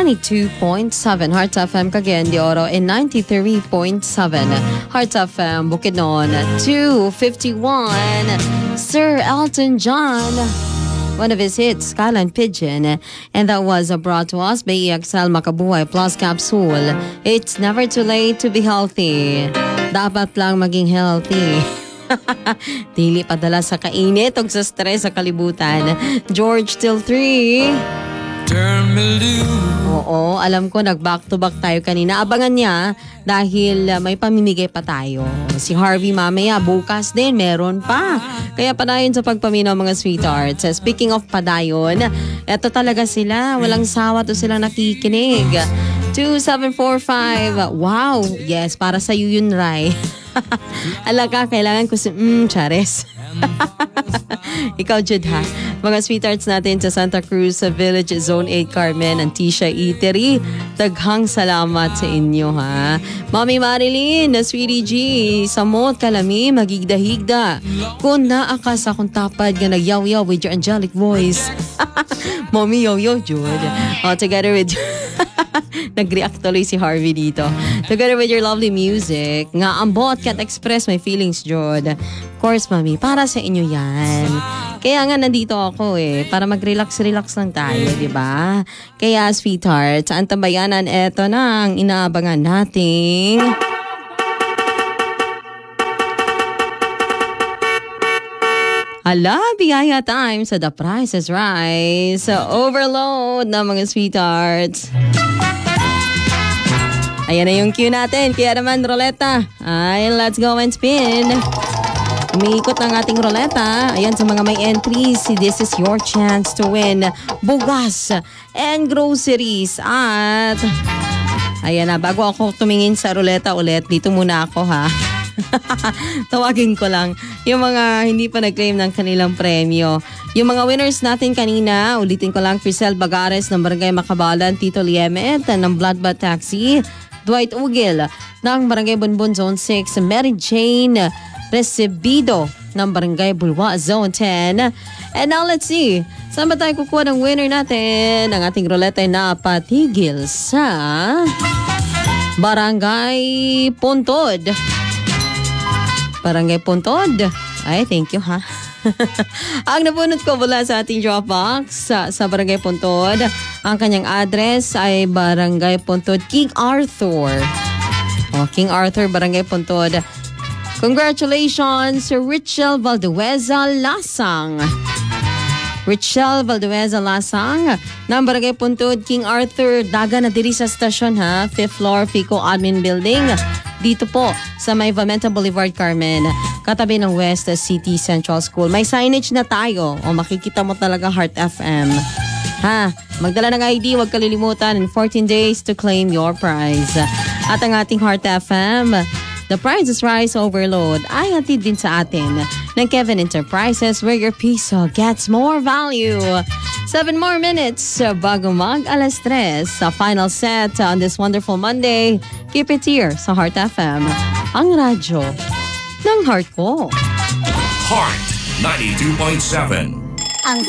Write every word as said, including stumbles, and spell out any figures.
ninety-two point seven. Hearts F M Cagayan de Oro and ninety-three point seven. Hearts F M Bukidnon two fifty-one. Sir Elton John. One of his hits, Skyline Pigeon. And that was brought to us by E X L Makabuhay Plus Capsule. It's never too late to be healthy. Dapat lang maging healthy. Dili padala sa kainit o sa stress sa kalibutan. George till three. Oo, alam ko nag-back to back tayo kanina. Abangan niya dahil uh, may pamimigay pa tayo. Si Harvey mamaya, bukas din, meron pa. Kaya padayon sa pagpaminaw mga sweethearts. Speaking of padayon, eto talaga sila. Walang sawa to silang nakikinig. two seven four five. Wow, yes, para sa iyo yun, Rai. Alaka, kailangan ko si... Mm, chares. Ikaw, Jude, ha? Mga sweethearts natin sa Santa Cruz, sa Village Zone eight, Carmen, Antisha Eatery. Taghang salamat sa inyo, ha? Mami Marilyn, na Sweetie G, Samot, Kalami, Magigda-higda. Kung naakas akong tapad nga nagyaw-yaw with your angelic voice. Mommy, yo-yo, Jude. Oh, together with... Nag-react tuloy si Harvey dito. Together with your lovely music, nga ambot can't express my feelings, Jude. Of course, mami, para sa inyo yan. Kaya nga nandito ako eh, para mag-relax-relax lang tayo, di ba? Kaya, sweethearts, ang tambayanan, eto na ang inaabangan nating... Hala, biyaya time sa The Price is Right. So, overload na mga sweethearts. Ayan na yung cue natin. Kaya naman, roleta. Ay, let's go and spin. Umiikot ang ating roleta. Ayan, sa mga may entries, this is your chance to win bugas and groceries. At, ayan na, bago ako tumingin sa roleta ulit, dito muna ako ha. Tawagin ko lang yung mga hindi pa nag-claim ng kanilang premyo. Yung mga winners natin kanina, ulitin ko lang, Crisel Bagares ng Barangay Makabalan, Tito Liemet ng Bloodbath Taxi, Dwight Ugil ng Barangay Bunbun Zone six, Mary Jane Recibido ng Barangay Bulwa Zone ten. And now let's see, saan ba tayo kukuha ng winner natin? Ang ating roulette ay napatigil sa Barangay Puntod. Barangay Puntod. Ay, thank you ha. Ang napunot ko mula sa ating Dropbox sa, sa Barangay Puntod, ang kanyang address ay Barangay Puntod, King Arthur. Oh, King Arthur, Barangay Puntod. Congratulations, Richel Valdueza Lasang. Richel Valdueza Lasang ng Barangay Puntod, King Arthur. Daga na diri sa stasyon ha. Fifth floor, Fico Admin Building. Dito po sa may Vamenta Boulevard, Carmen. Katabi ng West City Central School. May signage na tayo. O makikita mo talaga Heart F M. Ha? Magdala ng I D, huwag kalilimutan. In fourteen days to claim your prize. At ang ating Heart F M, The Price is Right Overload ay hatid din sa atin ng Kevin Enterprises, where your piso gets more value. Seven more minutes bago mag alas tres sa final set on this wonderful Monday. Keep it here sa Heart F M, ang radyo ng heart ko. Heart ninety-two point seven.